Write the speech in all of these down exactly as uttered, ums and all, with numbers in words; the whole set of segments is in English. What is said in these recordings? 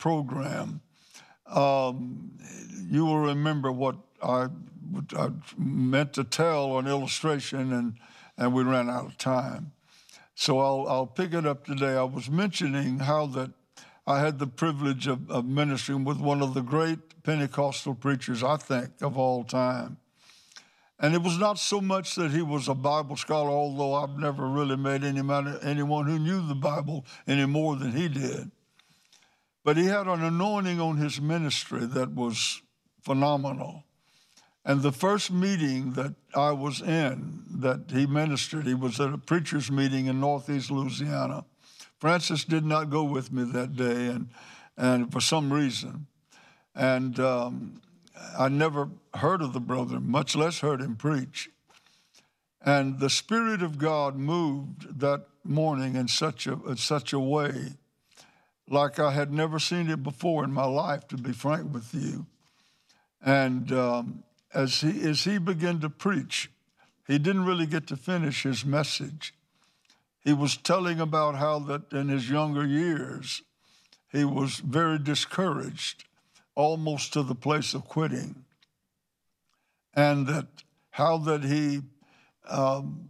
program, um, you will remember what I, what I meant to tell an illustration, and, and we ran out of time. So I'll, I'll pick it up today. I was mentioning how that I had the privilege of, of ministering with one of the great Pentecostal preachers, I think, of all time. And it was not so much that he was a Bible scholar, although I've never really met anyone, anyone who knew the Bible any more than he did. But he had an anointing on his ministry that was phenomenal. And the first meeting that I was in that he ministered, he was at a preacher's meeting in Northeast Louisiana. Francis did not go with me that day, and, and for some reason. And um, I never heard of the brother, much less heard him preach. And the Spirit of God moved that morning in such a, in such a way like I had never seen it before in my life, to be frank with you. And um, as he as he began to preach, he didn't really get to finish his message. He was telling about how that in his younger years, he was very discouraged, almost to the place of quitting. And that how that he, um,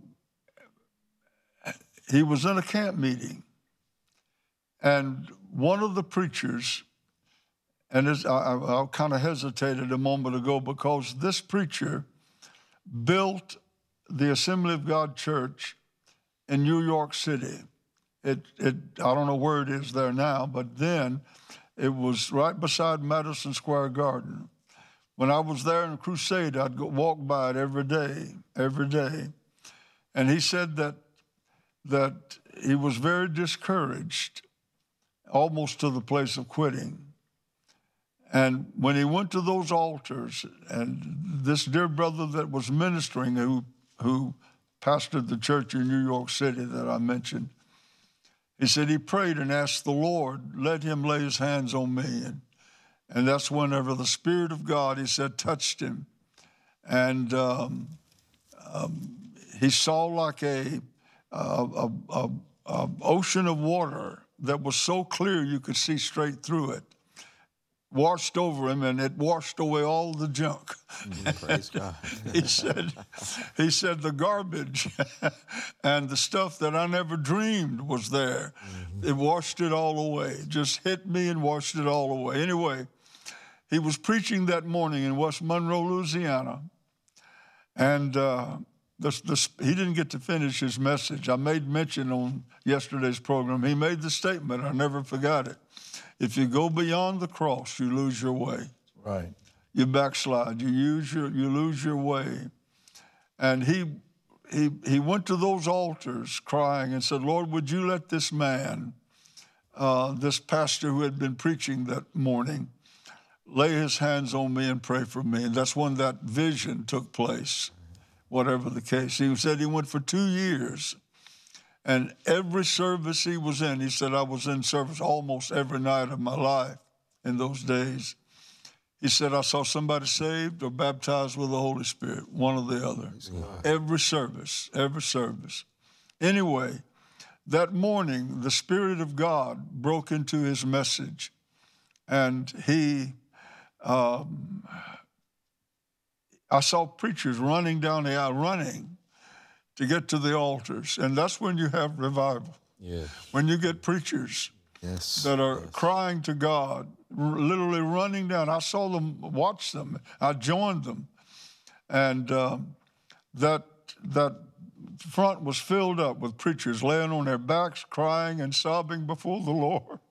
he was in a camp meeting, and one of the preachers, and this, I, I, I kind of hesitated a moment ago because this preacher built the Assembly of God Church in New York City. It, it, I don't know where it is there now, but then it was right beside Madison Square Garden. When I was there in Crusade, I'd go, walk by it every day, every day. And he said that, that he was very discouraged, almost to the place of quitting. And when he went to those altars, and this dear brother that was ministering, who, who pastored the church in New York City that I mentioned, he said he prayed and asked the Lord, let him lay his hands on me. And, and that's whenever the Spirit of God, he said, touched him. And um, um, he saw like a, a, a, a, a ocean of water that was so clear you could see straight through it, washed over him, and it washed away all the junk. Mm, praise God. he said, he said the garbage and the stuff that I never dreamed was there, mm-hmm. It washed it all away. Just hit me and washed it all away. Anyway, he was preaching that morning in West Monroe, Louisiana, and uh, this, this, he didn't get to finish his message. I made mention on yesterday's program. He made the statement, I never forgot it. If you go beyond the cross, you lose your way. Right. You backslide. You use your. You lose your way. And he, he, he went to those altars crying and said, "Lord, would you let this man, uh, this pastor who had been preaching that morning, lay his hands on me and pray for me?" And that's when that vision took place. Whatever the case, he said he went for two years. And every service he was in, he said, I was in service almost every night of my life in those days. He said, I saw somebody saved or baptized with the Holy Spirit, one or the other. Every service, every service. Anyway, that morning, the Spirit of God broke into his message. And he, um, I saw preachers running down the aisle, running to get to the altars. And that's when you have revival. Yes. When you get preachers yes. that are yes. crying to God, r- literally running down. I saw them, watch them. I joined them. And um, that, that front was filled up with preachers laying on their backs, crying and sobbing before the Lord.